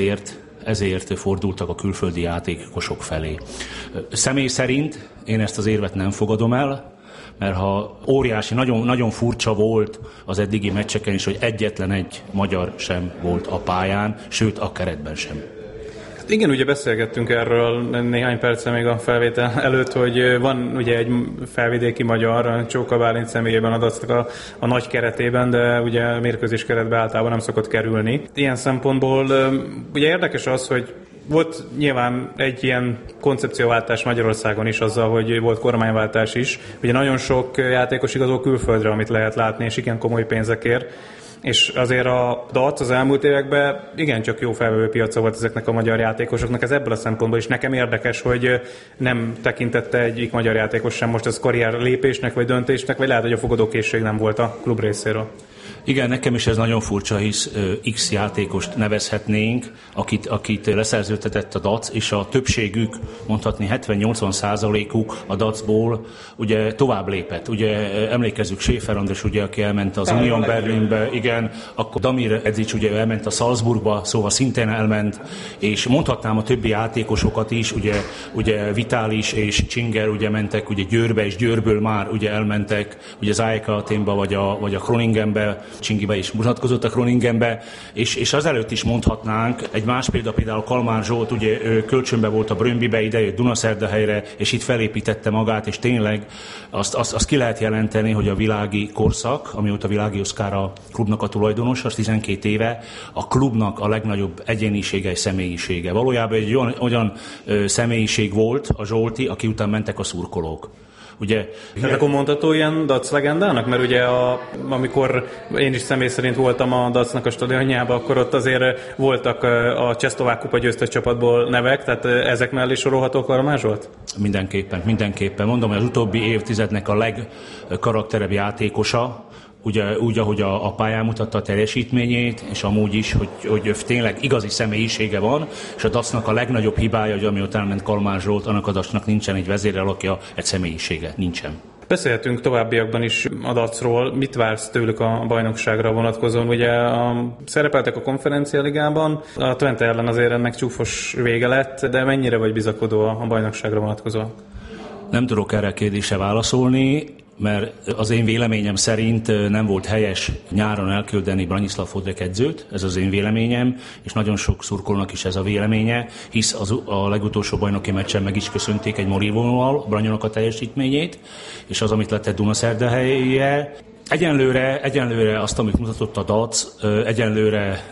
ezért fordultak a külföldi játékosok felé. Személy szerint én ezt az érvet nem fogadom el, mert ha óriási, nagyon, nagyon furcsa volt az eddigi meccseken is, hogy egyetlen egy magyar sem volt a pályán, sőt a keretben sem.
Igen, ugye beszélgettünk erről néhány perccel még a felvétel előtt, hogy van ugye egy felvidéki magyar, Csóka Bálint személyében adattak a nagy keretében, de ugye mérkőzés keretbe általában nem szokott kerülni. Ilyen szempontból ugye érdekes az, hogy volt nyilván egy ilyen koncepcióváltás Magyarországon is azzal, hogy volt kormányváltás is. Ugye nagyon sok játékos igazol külföldre, amit lehet látni, és igen komoly pénzekért. És azért a DAC az elmúlt években igencsak jó felvevő piaca volt ezeknek a magyar játékosoknak. Ez ebből a szempontból is nekem érdekes, hogy nem tekintette egyik magyar játékos sem most az karrier lépésnek vagy döntésnek, vagy lehet, hogy a fogadókészség nem volt a klub részéről.
Igen, nekem is ez nagyon furcsa, hisz X játékost nevezhetnénk, akit leszerződtetett a DAC, és a többségük, mondhatni 70-80%-uk a DAC-ból ugye tovább lépett. Ugye emlékezzük Schäfer András, ugye, aki elment az Union Berlinbe, igen, akkor Damir Edzic ugye elment a Salzburgba, szóval szintén elment, és mondhatnám a többi játékosokat is, ugye Vitális és Csinger ugye mentek ugye Győrbe, és Győrből már ugye elmentek ugye az AEK Athénba vagy a Groningenbe, Csingibe is mutatkozott a Groningenbe, és azelőtt is mondhatnánk, egy más példa például Kalmár Zsolt, ugye kölcsönbe volt a Bröndbybe, idejött Dunaszerdahelyre, és itt felépítette magát, és tényleg azt ki lehet jelenteni, hogy a világi korszak, amióta Világi Oszkár a klubnak a tulajdonos, az 12 éve, a klubnak a legnagyobb egyénisége és személyisége. Valójában egy olyan személyiség volt a Zsolti, aki után mentek a szurkolók. Ugye,
akkor mondható ilyen DAC legendának? Mert ugye amikor én is személy szerint voltam a DAC-nak a stadionjában, akkor ott azért voltak a Csehszlovák kupa győztes csapatból nevek, tehát ezek mellé sorolható Kalmár Zsolt?
Mindenképpen. Mondom, hogy az utóbbi évtizednek a legkarakterebb játékosa, ugye, úgy, ahogy a pályán mutatta a teljesítményét, és amúgy is, hogy tényleg igazi személyisége van, és a DAC-nak a legnagyobb hibája, hogy amióta elment Kalmár Zsolt, annak a DAC-nak nincsen egy vezérelakja, egy személyisége, nincsen.
Beszélhetünk továbbiakban is a DAC-ról. Mit vársz tőlük a bajnokságra vonatkozóan? Ugye szerepeltek a konferencialigában, a Twente ellen azért ennek csúfos vége lett, de mennyire vagy bizakodó a bajnokságra vonatkozóan?
Nem tudok erre a kérdésre válaszolni, mert az én véleményem szerint nem volt helyes nyáron elküldeni Branislav Fodrek edzőt, ez az én véleményem, és nagyon sok szurkolónak is ez a véleménye, hisz a legutolsó bajnoki meccsen meg is köszönték egy Morivóval Branyónak a teljesítményét, és az, amit lett Dunaszerdahelyje. Egyenlőre azt, amit mutatott a DAC, egyenlőre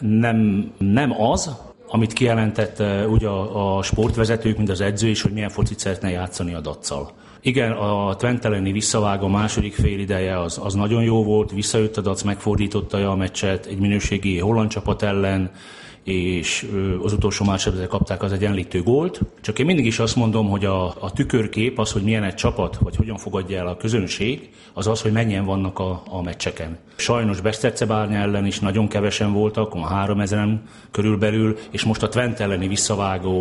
nem az, amit kijelentett ugye a sportvezetők, mint az edző is, hogy milyen focit szeretne játszani a DAC-szal. Igen, a Twente elleni visszavágó második félideje az nagyon jó volt, visszajött a DAC, megfordította a meccset egy minőségi holland csapat ellen, és az utolsó másodpercben kapták az egyenlítő gólt. Csak én mindig is azt mondom, hogy a tükörkép az, hogy milyen egy csapat, vagy hogyan fogadja el a közönség, az, hogy mennyien vannak a meccseken. Sajnos Besztercebárnya ellen is nagyon kevesen voltak, 3000-en körülbelül, és most a Twente elleni visszavágó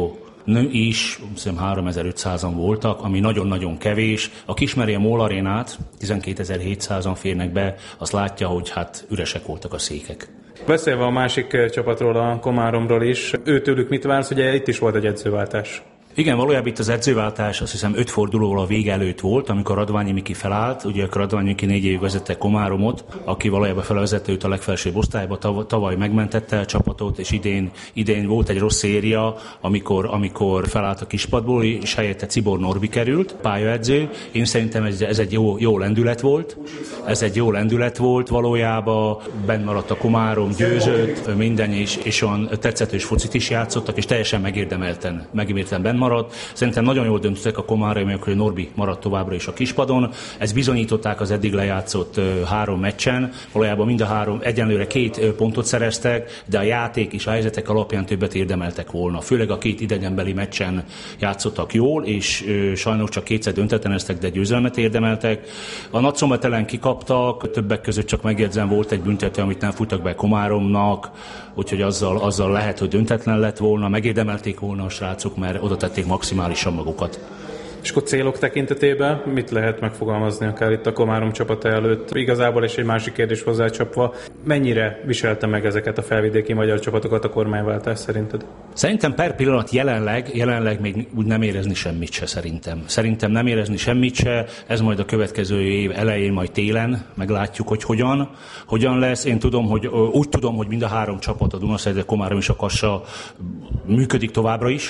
nő is, szerintem 3500-an voltak, ami nagyon-nagyon kevés. Aki ismeri a MOL arénát, 12.700-an férnek be, azt látja, hogy hát üresek voltak a székek.
Beszélve a másik csapatról, a Komáromról is, őtőlük mit vársz? Ugye itt is volt egy edzőváltás.
Igen, valójában itt az edzőváltás azt hiszem 5 fordulóval a vége előtt volt, amikor Radványi Miki felállt. Ugye Radványi Miki 4 évig vezette Komáromot, aki valójában felvezette őt a legfelsőbb osztályba, tavaly megmentette a csapatot, és idén volt egy rossz széria, amikor felállt a kispadból, és helyette Cibor Norbi került, pályaedző. Én szerintem ez egy jó lendület volt. Ez egy jó lendület volt valójában. Benn maradt a Komárom, győzött, minden, és olyan tetszetős focit is játszottak, és teljesen megérdemelten benn maradt. Szerintem nagyon jól döntöttek a Komáromiak, hogy Norbi maradt továbbra is a kispadon. Ezt bizonyították az eddig lejátszott 3 meccsen. Valójában mind a 3 egyenlőre 2 pontot szereztek, de a játék és a helyzetek alapján többet érdemeltek volna. Főleg a 2 idegenbeli meccsen játszottak jól, és sajnos csak 2-szer döntetleneztek, de győzelmet érdemeltek. A Nagyszombat ellen kikaptak, többek között csak megjegyzem, volt egy büntető, amit nem futtak be Komáromnak, úgyhogy azzal lehet, hogy döntetlen lett volna, megérdemelték volna a srácok, mert oda tették maximálisan magukat.
És akkor célok tekintetében mit lehet megfogalmazni akár itt a Komárom csapata előtt? Igazából és egy másik kérdés hozzácsapva, mennyire viselte meg ezeket a felvidéki magyar csapatokat a kormányváltás szerinted?
Szerintem per pillanat jelenleg még úgy nem érezni semmit se szerintem. Szerintem nem érezni semmit se, ez majd a következő év elején, majd télen meglátjuk, hogy hogyan lesz. Én úgy tudom, hogy mind a 3 csapat, a Dunaszerde, Komárom és a Kassa működik továbbra is,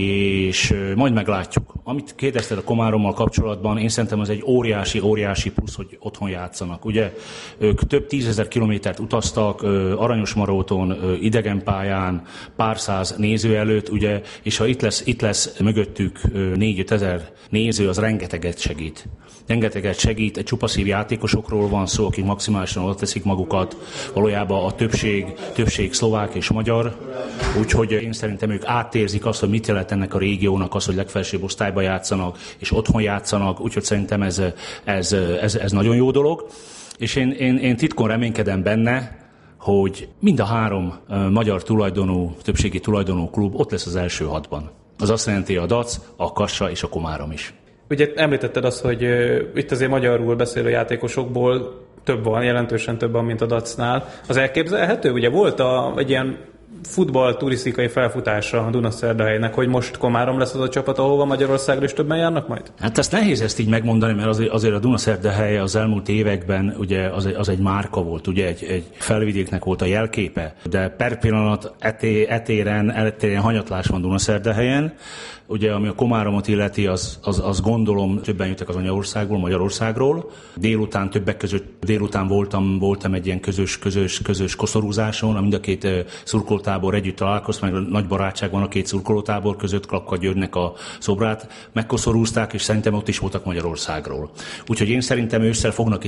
és majd meglátjuk. Amit kérdezted a Komárommal kapcsolatban, én szerintem ez egy óriási plusz, hogy otthon játszanak. Ugye ők több 10 000 kilométert utaztak, Aranyosmaróton, idegenpályán, pár száz néző előtt, ugye, és ha itt lesz mögöttük 4-5 ezer néző, az rengeteget segít. Egy csupaszív játékosokról van szó, akik maximálisan oda teszik magukat, valójában a többség szlovák és magyar, úgyhogy én szerintem ők átérzik azt, hogy mit jelent ennek a régiónak az, hogy legfelsőbb osztályba játszanak, és otthon játszanak, úgyhogy szerintem ez nagyon jó dolog, és én titkon reménykedem benne, hogy mind a 3 magyar tulajdonú, többségi tulajdonú klub ott lesz az első 6-ban. Az azt jelenti a Dac, a Kassa és a Komárom is.
Ugye említetted azt, hogy itt azért magyarul beszélő játékosokból több van, jelentősen több van, mint a Dacnál. Az elképzelhető? Ugye volt egy ilyen futball turisztikai felfutása a Dunaszerdahelynek, hogy most Komárom lesz az a csapat, ahova Magyarországra is többen járnak majd?
Hát ezt nehéz ezt így megmondani, mert azért a Dunaszerdahely az elmúlt években ugye az egy márka volt, ugye egy felvidéknek volt a jelképe, de per pillanat etéren hanyatlás van Dunaszerdahelyen. Ugye, ami a Komáromot illeti, az gondolom többen jöttek az anyaországból, Magyarországról. Többek között délután voltam egy ilyen közös koszorúzáson, mind a 2 szurkolótábor együtt találkozott, meg nagy barátság van a 2 szurkolótábor között, Klapka Györgynek a szobrát megkoszorúzták, és szerintem ott is voltak Magyarországról. Úgyhogy én szerintem ősszel fognak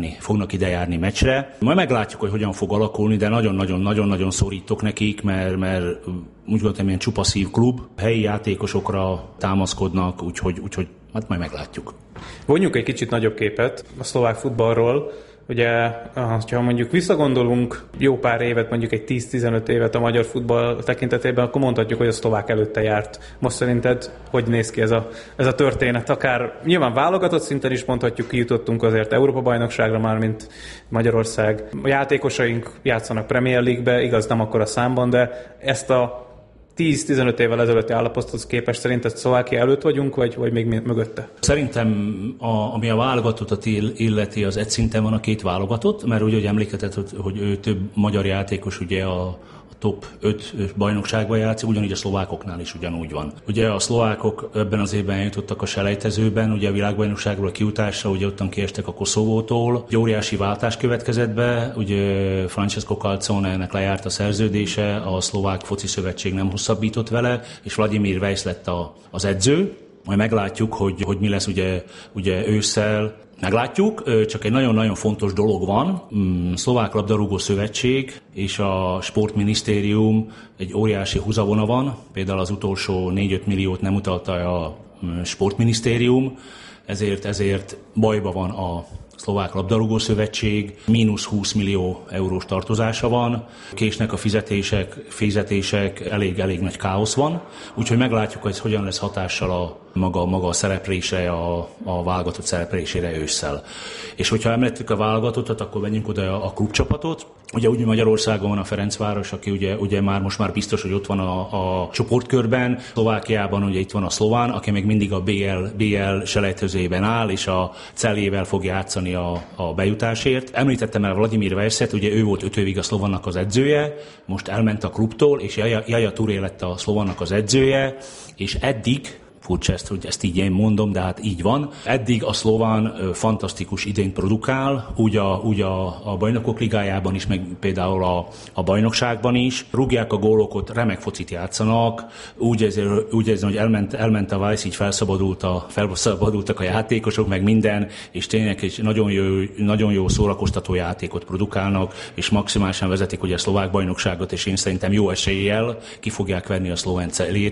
ide járni meccsre. Majd meglátjuk, hogy hogyan fog alakulni, de nagyon-nagyon szorítok nekik, mert úgy gondolom, ilyen csupaszív klub, helyi játékosokra támaszkodnak, úgyhogy hát majd meglátjuk.
Vonjunk egy kicsit nagyobb képet a szlovák futballról. Ugye, ha mondjuk visszagondolunk jó pár évet, mondjuk egy 10-15 évet a magyar futball tekintetében, akkor mondhatjuk, hogy a szlovák előtte járt. Most szerinted hogy néz ki ez a történet? Akár nyilván válogatott szinten is mondhatjuk, kijutottunk azért Európa-bajnokságra már, mint Magyarország. A játékosaink játszanak Premier League-be, igaz nem akkora számban, de ezt a 10-15 évvel ezelőtti állapothoz képest szerinted Szlovákia előtt vagyunk, vagy még mögötte?
Szerintem, ami a válogatottat illeti, az egy szinten van a 2 válogatott, mert úgy, hogy emlékeztet, hogy több magyar játékos ugye a top 5 bajnokságban játszik, ugyanígy a szlovákoknál is ugyanúgy van. Ugye a szlovákok ebben az évben jutottak a selejtezőben, ugye a világbajnokságról a kijutásra, ugye ottan kiestek a Koszovótól. Egy óriási váltás következett be, ugye Francesco Calzone-nek lejárt a szerződése, a szlovák foci szövetség nem hosszabbított vele, és Vladimir Weisz lett az edző. Majd meglátjuk, hogy mi lesz ugye ősszel. Meglátjuk, csak egy nagyon-nagyon fontos dolog van. Szlovák labdarúgó szövetség és a sportminisztérium egy óriási húzavona van. Például az utolsó 4-5 milliót nem utalta a sportminisztérium. ezért bajba van a Szlovák Labdarúgó Szövetség, mínusz 20 millió eurós tartozása van, késnek a fizetések, elég nagy káosz van, úgyhogy meglátjuk, hogy hogyan lesz hatással a maga a szereplésre, a válogatott szereplésére ősszel. És hogyha említettük a válogatottat, akkor menjünk oda a klubcsapatot. Ugye úgy Magyarországon van a Ferencváros, aki ugye most már biztos, hogy ott van a csoportkörben. Szlovákiában ugye itt van a Szlován, aki még mindig a BL selejtezőjében áll, és a Celjével fog játszani a bejutásért. Említettem el Vladimir Verset, ugye ő volt 5 évig a Szlovánnak az edzője, most elment a klubtól, és Jaja Touré lett a Szlovánnak az edzője, és eddig, furcsa hogy ezt így én mondom, de hát így van. Eddig a szlován fantasztikus idényt produkál, úgy a bajnokok ligájában is, meg például a bajnokságban is. Rúgják a gólokat, remek focit játszanak, úgy érzem, hogy elment a Weiss, így felszabadultak a játékosok, meg minden, és tényleg egy nagyon jó szórakoztató játékot produkálnak, és maximálisan vezetik ugye a szlovák bajnokságot, és én szerintem jó eséllyel ki fogják venni a szlovén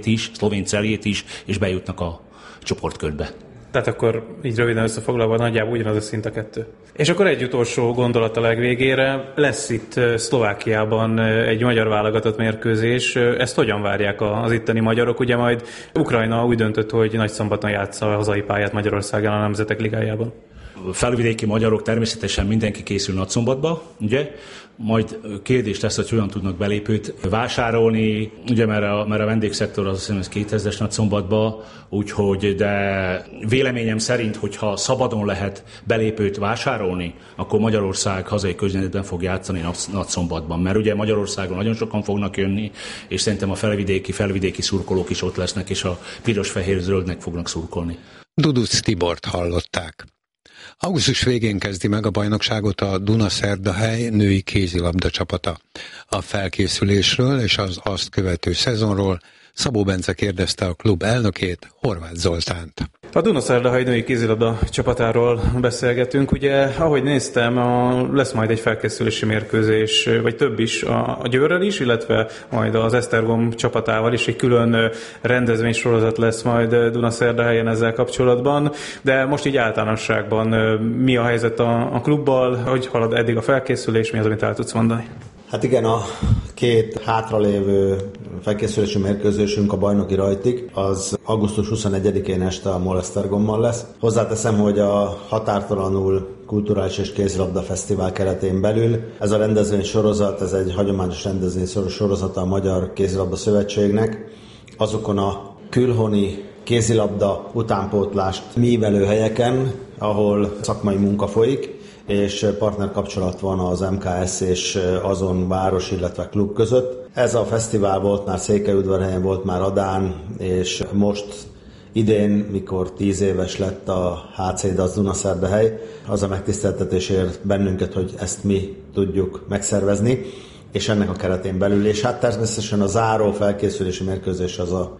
Celjét is, és bejut a csoportkörbe.
Tehát akkor így röviden összefoglalva nagyjából ugyanaz a szint a kettő. És akkor egy utolsó gondolat a legvégére. Lesz itt Szlovákiában egy magyar válogatott mérkőzés. Ezt hogyan várják az itteni magyarok? Ugye majd Ukrajna úgy döntött, hogy Nagyszombaton játsza a hazai pályát Magyarországon a Nemzetek Ligájában.
Felvidéki magyarok természetesen mindenki készül Nagyszombatba, ugye? Majd kérdés lesz, hogy hogyan tudnak belépőt vásárolni, ugye mert a vendégszektor az 2000-es Nagyszombatba, úgyhogy, de véleményem szerint, hogyha szabadon lehet belépőt vásárolni, akkor Magyarország hazai környezetben fog játszani Nagyszombatban, mert ugye Magyarországon nagyon sokan fognak jönni, és szerintem a felvidéki szurkolók is ott lesznek, és a piros-fehér-zöldnek fognak szurkolni.
Duduc Tibort hallották. Augusztus végén kezdi meg a bajnokságot a Dunaszerdahely női kézilabda csapata. A felkészülésről és az azt követő szezonról Szabó Bence kérdezte a klub elnökét, Horváth Zoltánt.
A Dunaszerdahely női kézilabda csapatáról beszélgetünk. Ugye, ahogy néztem, lesz majd egy felkészülési mérkőzés, vagy több is a Győrrel is, illetve majd az Esztergom csapatával is egy külön rendezvénysorozat lesz majd Dunaszerdahelyen ezzel kapcsolatban. De most így általánosságban mi a helyzet a klubbal, hogy halad eddig a felkészülés, mi az, amit el tudsz mondani?
Hát igen, a két hátralévő felkészülési mérkőzésünk a bajnoki rajtig, az augusztus 21-én este a MOL Esztergommal lesz. Hozzáteszem, hogy a Határtalanul Kulturális és Kézilabda Fesztivál keretén belül ez a rendezvény sorozat, ez egy hagyományos rendezvény sorozata a Magyar Kézilabda Szövetségnek. Azokon a külhoni kézilabda utánpótlást mívelő helyeken, ahol szakmai munka folyik, és partnerkapcsolat van az MKS és azon város, illetve klub között. Ez a fesztivál volt már Székelyudvarhelyen, volt már Adán, és most idén, mikor 10 éves lett a HC DAC Dunaszerdahely, az a megtiszteltetésért bennünket, hogy ezt mi tudjuk megszervezni, és ennek a keretén belül. És hát természetesen a záró felkészülési mérkőzés az a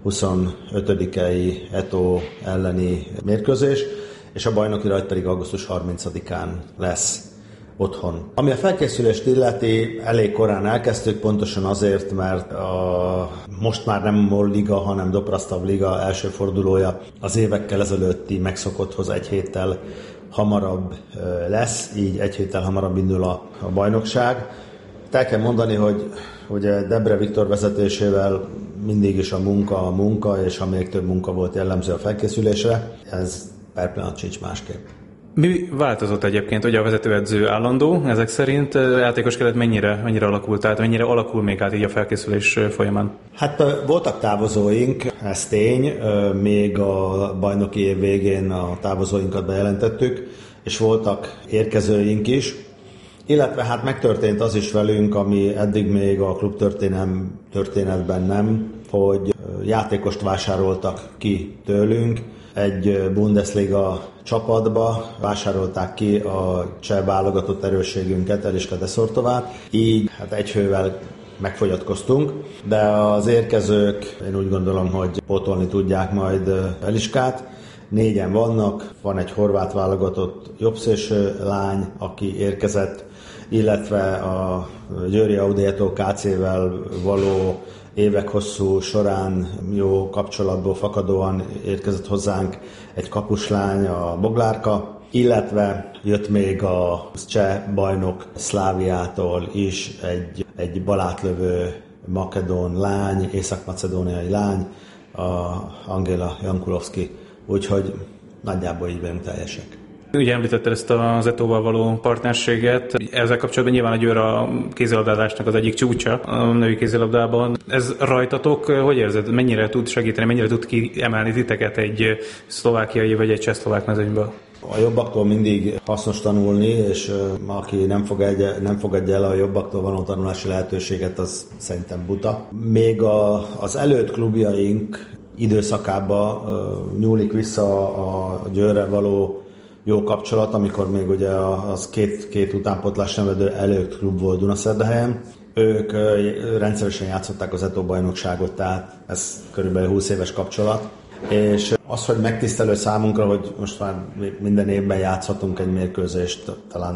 25-i Eto elleni mérkőzés, és a bajnoki rajt pedig augusztus 30-án lesz otthon. Ami a felkészülést illeti, elég korán elkezdtük, pontosan azért, mert most már nem MOL Liga, hanem Doprasztav Liga első fordulója az évekkel ezelőtti megszokotthoz egy héttel hamarabb lesz, így egy héttel hamarabb indul a bajnokság. El kell mondani, hogy Debre Viktor vezetésével mindig is a munka, és ha még több munka volt jellemző a felkészülésre, ez per pillanat sincs másképp.
Mi változott egyébként? Ugye a vezetőedző állandó, ezek szerint a játékos keret mennyire alakult át, mennyire alakul még át így a felkészülés folyamán?
Hát voltak távozóink, ez tény, még a bajnoki év végén a távozóinkat bejelentettük, és voltak érkezőink is, illetve hát megtörtént az is velünk, ami eddig még a klub történetben nem, hogy játékost vásároltak ki tőlünk, egy Bundesliga csapatba vásárolták ki a cseh válogatott erősségünket, Eliska Deszortovát, így hát egy fővel megfogyatkoztunk, de az érkezők, én úgy gondolom, hogy pótolni tudják majd Eliskát. 4-en vannak, van egy horvát válogatott jobbszélső lány, aki érkezett, illetve a Győri Audi Eto KC-vel való évek hosszú során jó kapcsolatból fakadóan érkezett hozzánk egy kapuslány, a Boglárka, illetve jött még a cseh bajnok Szláviától is egy balátlövő makedón lány, észak-macedóniai lány, a Angela Jankulovszki, úgyhogy nagyjából így vagyunk teljesek.
Ugye említetted ezt az Etóval való partnerséget. Ezzel kapcsolatban nyilván egy a kézilabdázásnak az egyik csúcsa a női kézilabdában. Ez rajtatok, hogy érzed, mennyire tud segíteni, mennyire tud kiemelni titeket egy szlovákiai vagy egy csehszlovák mezőnyből?
A jobbaktól mindig hasznos tanulni, és aki nem fogadja el a jobbaktól való tanulási lehetőséget, az szerintem buta. Még az előtt klubjaink időszakába nyúlik vissza a Győrrel való jó kapcsolat, amikor még ugye az két utánpótlás nevedő előtt klub volt Dunaszerdahelyen. Ők rendszeresen játszották az Eto bajnokságot, tehát ez körülbelül 20 éves kapcsolat. És az, hogy megtisztelő számunkra, hogy most már minden évben játszhatunk egy mérkőzést talán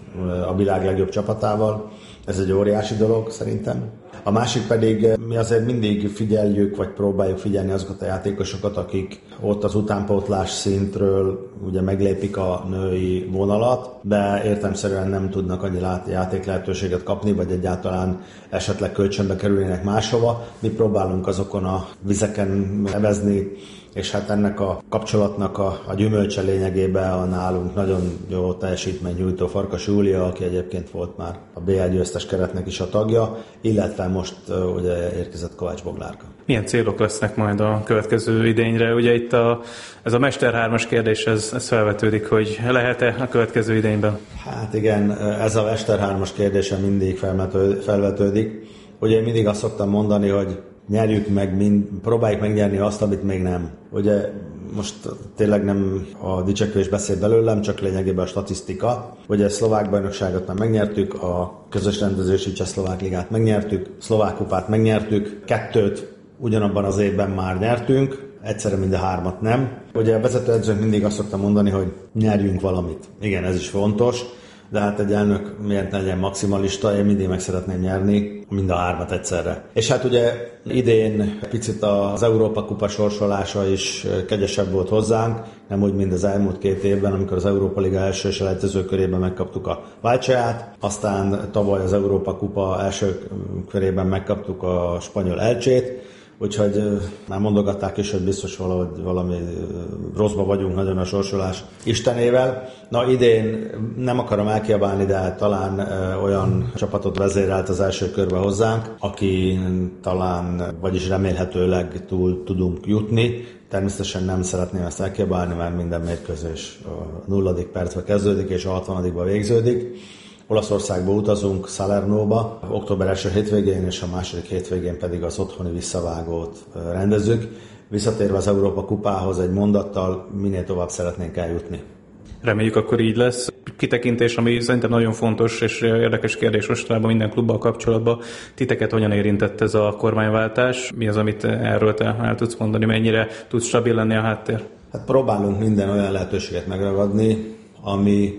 a világ legjobb csapatával, ez egy óriási dolog szerintem. A másik pedig mi azért mindig figyeljük, vagy próbáljuk figyelni azokat a játékosokat, akik ott az utánpótlás szintről ugye meglépik a női vonalat, de értelemszerűen nem tudnak annyi játéklehetőséget kapni, vagy egyáltalán esetleg kölcsönbe kerülnének máshova. Mi próbálunk azokon a vizeken evezni, és hát ennek a kapcsolatnak a gyümölcse lényegében a nálunk nagyon jó teljesítmény nyújtó Farkas Júlia, aki egyébként volt már a BL győztes keretnek is a tagja, illetve most ugye érkezett Kovács Boglárka.
Milyen célok lesznek majd a következő idényre? Ugye itt ez a Mester 3-as kérdés, ez felvetődik, hogy lehet-e a következő idényben?
Hát igen, ez a Mester 3-as kérdése mindig felvetődik. Ugye én mindig azt szoktam mondani, hogy nyerjük meg, próbáljuk megnyerni azt, amit még nem. Ugye most tényleg nem a dicsekvés beszél belőlem, csak lényegében a statisztika. Ugye a szlovák bajnokságot már megnyertük, a közös rendezési csehszlovák ligát megnyertük, szlovák kupát megnyertük, 2 ugyanabban az évben már nyertünk, egyszerre mind a 3 nem. Ugye a vezetőedzőnk mindig azt szokta mondani, hogy nyerjünk valamit. Igen, ez is fontos, de hát egy elnök miért legyen maximalista, én mindig meg szeretném nyerni mind a 3 egyszerre. És hát ugye idén picit az Európa kupa sorsolása is kegyesebb volt hozzánk, nem úgy, mint az elmúlt 2 évben, amikor az Európa Liga első selejtező körében megkaptuk a Valcseát, aztán tavaly az Európa kupa első körében megkaptuk a spanyol Elchét, úgyhogy már mondogatták is, hogy biztos valami rosszba vagyunk nagyon a sorsolás istenével. Na idén nem akarom elkiabálni, de talán olyan csapatot vezérelt az első körbe hozzánk, aki talán, vagyis remélhetőleg túl tudunk jutni. Természetesen nem szeretném ezt elkiabálni, mert minden mérkőzés a 0. percben kezdődik és a 60-ba végződik. Olaszországba utazunk, Salernóba, október első hétvégén és a második hétvégén pedig az otthoni visszavágót rendezzük. Visszatérve az Európa kupához egy mondattal, minél tovább szeretnénk eljutni.
Reméljük, akkor így lesz. Kitekintés, ami szerintem nagyon fontos és érdekes kérdés mostanában minden klubbal kapcsolatban. Titeket hogyan érintett ez a kormányváltás? Mi az, amit erről te el tudsz mondani? Mennyire tud stabil lenni a háttér?
Hát próbálunk minden olyan lehetőséget megragadni, ami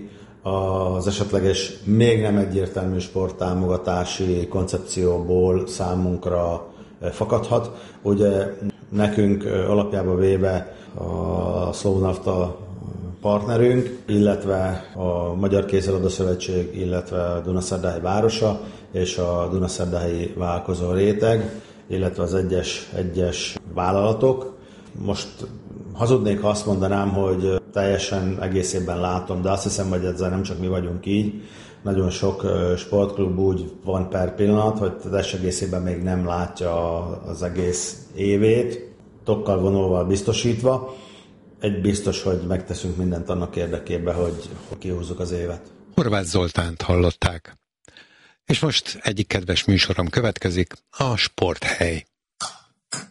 az esetleges még nem egyértelmű sporttámogatási koncepcióból számunkra fakadhat. Ugye nekünk alapjában véve a Szlovnafta partnerünk, illetve a Magyar Kézilabda Szövetség, illetve a Dunaszerdahelyi városa és a Dunaszerdahelyi vállalkozó réteg, illetve az egyes vállalatok. Most hazudnék, ha azt mondanám, hogy teljesen egészében látom, de azt hiszem, hogy ezzel nem csak mi vagyunk így. Nagyon sok sportklub úgy van per pillanat, hogy teljes egészében még nem látja az egész évét, tokkal vonóval biztosítva. Egy biztos, hogy megteszünk mindent annak érdekében, hogy kihúzzuk az évet.
Horváth Zoltánt hallották. És most egyik kedves műsorom következik, a Sporthely.